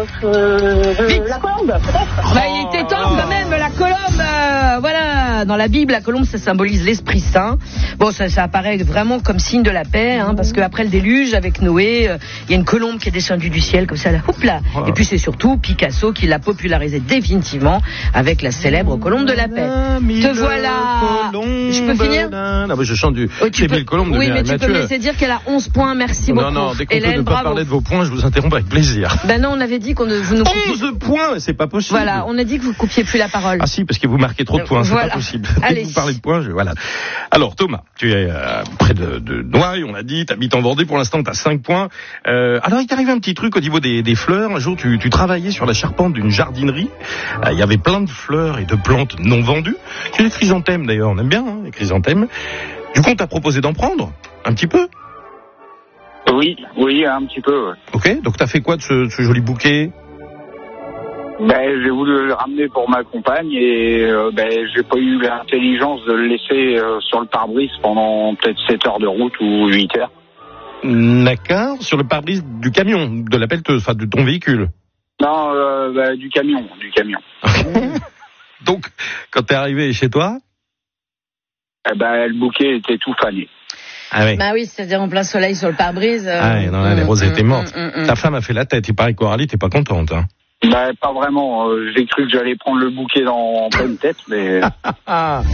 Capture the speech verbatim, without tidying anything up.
euh, la colombe, peut-être. Bah, il était temps quand même, la colombe, euh, voilà, dans la Bible, la colombe, ça symbolise l'Esprit Saint. Bon, ça, ça apparaît vraiment comme signe de la paix, hein, parce qu'après le déluge, avec Noé, il euh, y a une colombe qui est descendue du ciel, comme ça, là, houp là. Et puis c'est surtout Picasso qui l'a popularisé définitivement avec la célèbre colombe de la paix. Te voilà. Je peux finir? Non, mais je chante du oh, tu peux... colombe de Oui, mais tu Mathieu. peux me laisser dire qu'elle a onze points, merci non, beaucoup. Non, non, dès qu'on Hélène, peut ne pas bravo. parler de vos points, je vous interromps avec plaisir. Ben non, on avait dit qu'on ne, vous nous coupiez... onze points, c'est pas possible. Voilà, on a dit que vous coupiez plus la parole. Ah si, parce que vous marquez trop de points, c'est voilà. pas possible. Allez. Dès que vous parlez de points, je... voilà. Alors Thomas, tu es euh, près de, de Noailles, on a dit, t'habites en Vendée, pour l'instant t'as cinq points. Euh, alors il t'est arrivé un petit truc au niveau des, des fleurs. Un jour, tu, tu travaillais sur la charpente d'une jardinerie. Euh, il y avait plein de fleurs et de plantes non vendues. C'est les chrysanthèmes d'ailleurs, on aime bien hein, les chrysanthèmes. Du coup, on t'a proposé d'en prendre un petit peu. Oui, oui, un petit peu. Ouais. Ok, donc t'as fait quoi de ce, ce joli bouquet? Ben, j'ai voulu le ramener pour ma compagne et euh, ben, j'ai pas eu l'intelligence de le laisser euh, sur le pare-brise pendant peut-être sept heures de route ou huit heures. D'accord, sur le pare-brise du camion, de la pelleteuse, enfin de ton véhicule. Non, euh, ben, du camion, du camion. Donc, quand t'es arrivé chez toi, eh ben, le bouquet était tout fané. Ah oui. Bah oui, c'est-à-dire en plein soleil sur le pare-brise. Euh... Ah oui, non, là, les roses étaient mortes. Mm, mm, mm. Ta femme a fait la tête, il paraît qu'Aurélie, t'es pas contente, hein. Ben, pas vraiment. Euh, j'ai cru que j'allais prendre le bouquet dans, en pleine tête, mais...